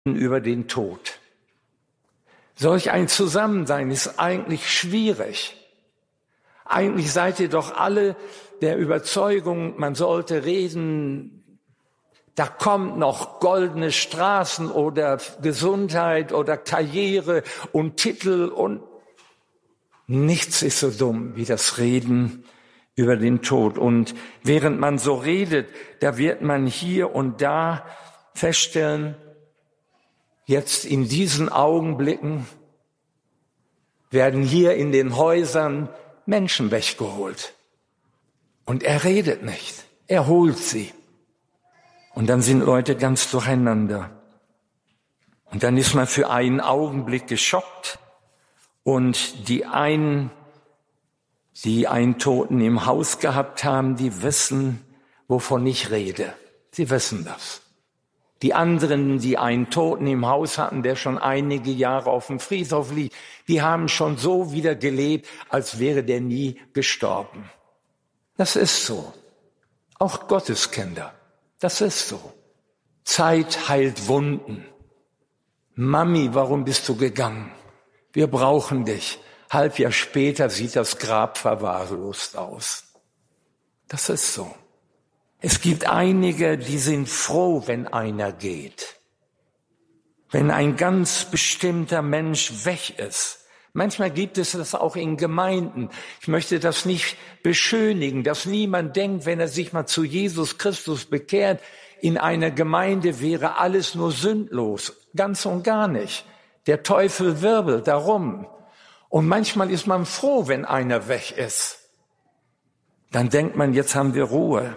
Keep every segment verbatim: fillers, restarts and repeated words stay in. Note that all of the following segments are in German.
über den Tod. Solch ein Zusammensein ist eigentlich schwierig. Eigentlich seid ihr doch alle der Überzeugung, man sollte reden, da kommt noch goldene Straßen oder Gesundheit oder Karriere und Titel und nichts ist so dumm wie das Reden über den Tod. Und während man so redet, da wird man hier und da feststellen, jetzt in diesen Augenblicken werden hier in den Häusern Menschen weggeholt. Und er redet nicht, er holt sie. Und dann sind Leute ganz durcheinander. Und dann ist man für einen Augenblick geschockt. Und die einen, die einen Toten im Haus gehabt haben, die wissen, wovon ich rede. Sie wissen das. Die anderen, die einen Toten im Haus hatten, der schon einige Jahre auf dem Friedhof liegt, die haben schon so wieder gelebt, als wäre der nie gestorben. Das ist so. Auch Gotteskinder. Das ist so. Zeit heilt Wunden. Mami, warum bist du gegangen? Wir brauchen dich. Halb Jahr später sieht das Grab verwahrlost aus. Das ist so. Es gibt einige, die sind froh, wenn einer geht. Wenn ein ganz bestimmter Mensch weg ist. Manchmal gibt es das auch in Gemeinden. Ich möchte das nicht beschönigen, dass niemand denkt, wenn er sich mal zu Jesus Christus bekehrt, in einer Gemeinde wäre alles nur sündlos. Ganz und gar nicht. Der Teufel wirbelt darum. Und manchmal ist man froh, wenn einer weg ist. Dann denkt man, jetzt haben wir Ruhe.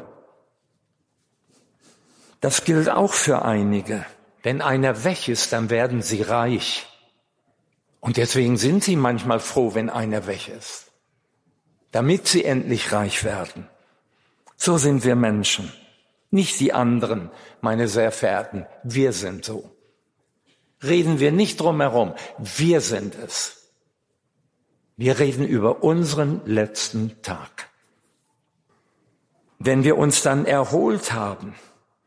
Das gilt auch für einige. Wenn einer weg ist, dann werden sie reich. Und deswegen sind sie manchmal froh, wenn einer weg ist, damit sie endlich reich werden. So sind wir Menschen, nicht die anderen, meine sehr verehrten. Wir sind so. Reden wir nicht drum herum, wir sind es. Wir reden über unseren letzten Tag. Wenn wir uns dann erholt haben,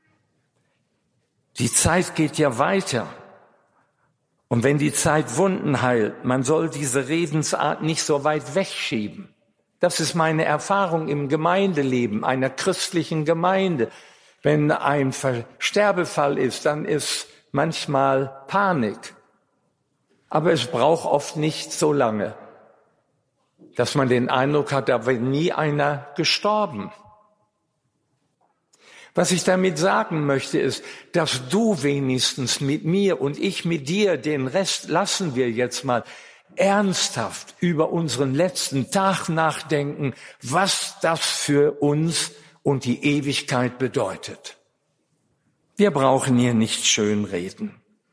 die Zeit geht ja weiter. Und wenn die Zeit Wunden heilt, man soll diese Redensart nicht so weit wegschieben. Das ist meine Erfahrung im Gemeindeleben, einer christlichen Gemeinde. Wenn ein Sterbefall ist, dann ist manchmal Panik. Aber es braucht oft nicht so lange, dass man den Eindruck hat, da wäre nie einer gestorben. Was ich damit sagen möchte, ist, dass du wenigstens mit mir und ich mit dir, den Rest lassen wir jetzt mal, ernsthaft über unseren letzten Tag nachdenken, was das für uns und die Ewigkeit bedeutet. Wir brauchen hier nicht schönreden.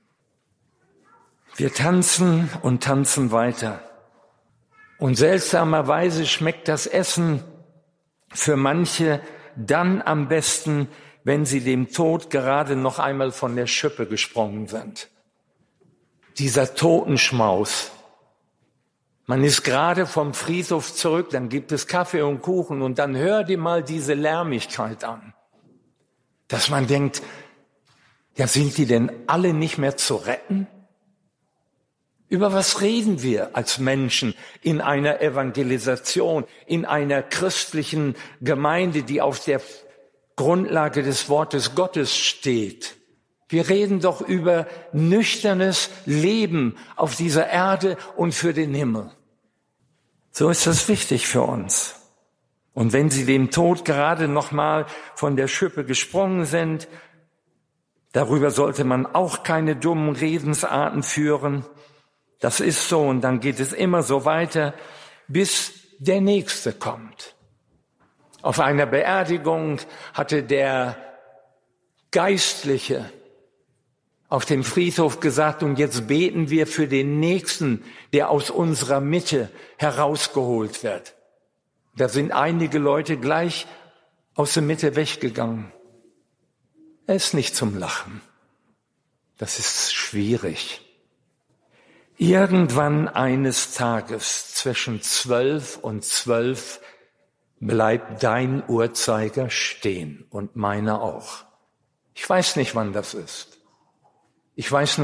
Wir tanzen und tanzen weiter. Und seltsamerweise schmeckt das Essen für manche dann am besten, wenn sie dem Tod gerade noch einmal von der Schippe gesprungen sind. Dieser Totenschmaus. Man ist gerade vom Friedhof zurück, dann gibt es Kaffee und Kuchen und dann hör dir mal diese Lärmigkeit an. Dass man denkt, ja, sind die denn alle nicht mehr zu retten? Über was reden wir als Menschen in einer Evangelisation, in einer christlichen Gemeinde, die auf der Grundlage des Wortes Gottes steht? Wir reden doch über nüchternes Leben auf dieser Erde und für den Himmel. So ist das wichtig für uns. Und wenn sie dem Tod gerade noch mal von der Schippe gesprungen sind, darüber sollte man auch keine dummen Redensarten führen. Das ist so und dann geht es immer so weiter, bis der Nächste kommt. Auf einer Beerdigung hatte der Geistliche auf dem Friedhof gesagt, und jetzt beten wir für den Nächsten, der aus unserer Mitte herausgeholt wird. Da sind einige Leute gleich aus der Mitte weggegangen. Er ist nicht zum Lachen. Das ist schwierig. Irgendwann eines Tages zwischen zwölf und zwölf bleibt dein Uhrzeiger stehen und meiner auch. Ich weiß nicht, wann das ist. Ich weiß